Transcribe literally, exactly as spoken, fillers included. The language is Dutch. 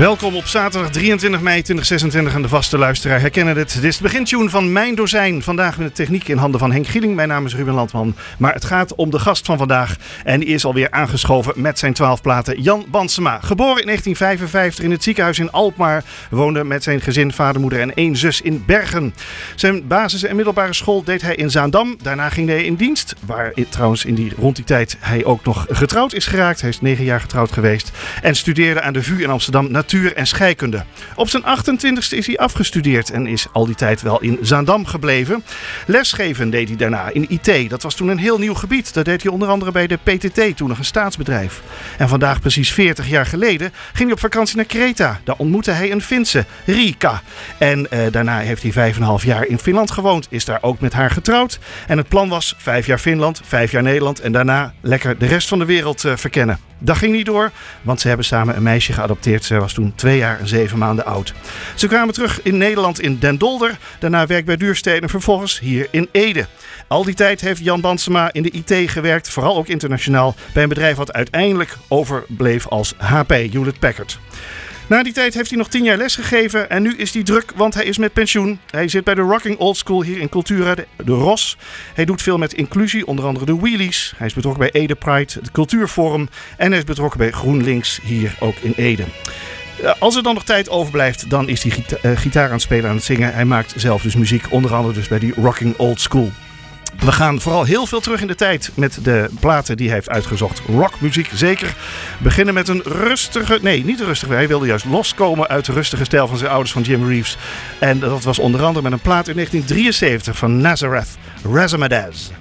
Welkom op zaterdag drieëntwintig mei tweeduizend zesentwintig en de vaste luisteraar herkennen het. Dit is de begintune van Mijn Dozijn. Vandaag met de techniek in handen van Henk Gieling. Mijn naam is Ruben Landman. Maar het gaat om de gast van vandaag. En die is alweer aangeschoven met zijn twaalf platen. Jan Bantsema. Geboren in negentien vijfenvijftig in het ziekenhuis in Alkmaar. Woonde met zijn gezin, vader, moeder en één zus in Bergen. Zijn basis- en middelbare school deed hij in Zaandam. Daarna ging hij in dienst. Waar trouwens in die, rond die tijd hij ook nog getrouwd is geraakt. Hij is negen jaar getrouwd geweest. En studeerde aan de V U in Amsterdam natuur- en scheikunde. Op zijn achtentwintigste is hij afgestudeerd en is al die tijd wel in Zaandam gebleven. Lesgeven deed hij daarna in I T. Dat was toen een heel nieuw gebied. Dat deed hij onder andere bij de P T T, toen nog een staatsbedrijf. En vandaag precies veertig jaar geleden ging hij op vakantie naar Kreta. Daar ontmoette hij een Finse, Riikka. En uh, daarna heeft hij vijf en een half jaar in Finland gewoond. Is daar ook met haar getrouwd. En het plan was vijf jaar Finland, vijf jaar Nederland en daarna lekker de rest van de wereld uh, verkennen. Dat ging niet door, want ze hebben samen een meisje geadopteerd. Ze was toen twee jaar en zeven maanden oud. Ze kwamen terug in Nederland in Den Dolder. Daarna werk bij Duurstede en vervolgens hier in Ede. Al die tijd heeft Jan Bantsema in de I T gewerkt, vooral ook internationaal, bij een bedrijf wat uiteindelijk overbleef als H P, Hewlett Packard. Na die tijd heeft hij nog tien jaar les gegeven en nu is hij druk, want hij is met pensioen. Hij zit bij de Rocking Old School hier in Cultura, de, de R O S. Hij doet veel met inclusie, onder andere de Wheelies. Hij is betrokken bij Ede Pride, het Cultuurforum. En hij is betrokken bij GroenLinks hier ook in Ede. Als er dan nog tijd overblijft, dan is hij gita- uh, gitaar aan het spelen, aan het zingen. Hij maakt zelf dus muziek, onder andere dus bij die Rocking Old School. We gaan vooral heel veel terug in de tijd met de platen die hij heeft uitgezocht. Rockmuziek zeker. We beginnen met een rustige... Nee, niet rustige. Hij wilde juist loskomen uit de rustige stijl van zijn ouders, van Jim Reeves. En dat was onder andere met een plaat in negentien drieënzeventig van Nazareth, Razzmatazz.